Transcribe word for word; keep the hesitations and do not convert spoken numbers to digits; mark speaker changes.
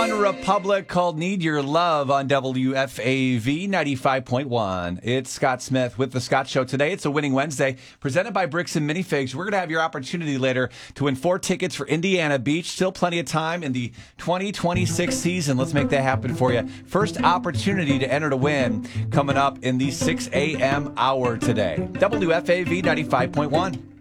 Speaker 1: One Republic called Need Your Love on W F A V ninety-five point one. It's Scott Smith with The Scott Show. Today, it's a Winning Wednesday presented by Bricks and Minifigs. We're going to have your opportunity later to win four tickets for Indiana Beach. Still plenty of time in the twenty twenty-six season. Let's make that happen for you. First opportunity to enter to win coming up in the six a.m. hour today. W F A V ninety-five point one.